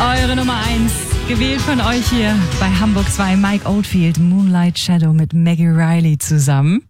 Eure Nummer 1, gewählt von euch hier bei Hamburg 2, Mike Oldfield, Moonlight Shadow mit Maggie Riley zusammen.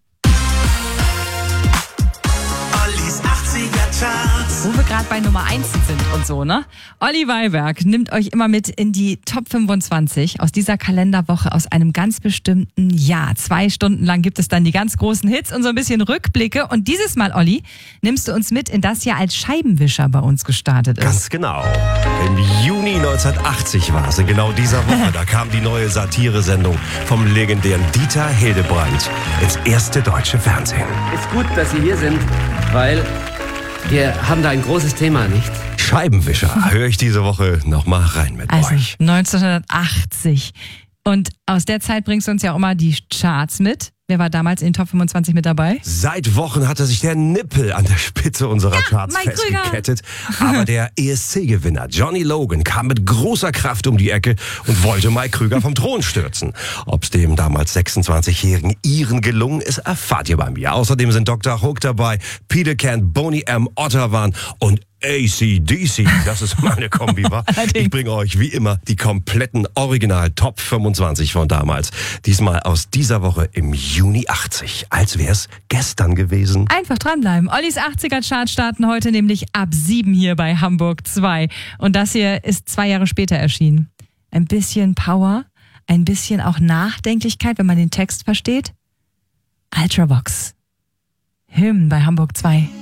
Ollis 80er Charts. Wo wir gerade bei Nummer 1 sind und so, ne? Olli Weiberg nimmt euch immer mit in die Top 25 aus dieser Kalenderwoche aus einem ganz bestimmten Jahr. 2 Stunden lang gibt es dann die ganz großen Hits und so ein bisschen Rückblicke. Und dieses Mal, Olli, nimmst du uns mit in das Jahr, als Scheibenwischer bei uns gestartet ist. Ganz genau. Im Juni 1980 war es, in genau dieser Woche. Da kam die neue Satiresendung vom legendären Dieter Hildebrandt ins erste deutsche Fernsehen. Ist gut, dass Sie hier sind, weil wir haben da ein großes Thema, nicht? Scheibenwischer, höre ich diese Woche nochmal rein mit Also euch. 1980. Und aus der Zeit bringst du uns ja auch mal die Charts mit. Wer war damals in den Top 25 mit dabei? Seit Wochen hatte sich der Nippel an der Spitze unserer Charts Mike Krüger. festgekettet. Aber der ESC-Gewinner Johnny Logan kam mit großer Kraft um die Ecke und wollte Mike Krüger vom Thron stürzen. Ob's dem damals 26-jährigen Iren gelungen ist, erfahrt ihr bei mir. Außerdem sind Dr. Hook dabei, Peter Can, Boney M. Otterwan und AC/DC, das ist meine Kombi, wa? Ich bringe euch wie immer die kompletten Original Top 25 von damals. Diesmal aus dieser Woche im Juni 80, als wär's gestern gewesen. Einfach dranbleiben. Ollis 80er Charts starten heute nämlich ab 7 hier bei Hamburg 2. Und das hier ist 2 Jahre später erschienen. Ein bisschen Power, ein bisschen auch Nachdenklichkeit, wenn man den Text versteht. Ultravox. Hymn bei Hamburg 2.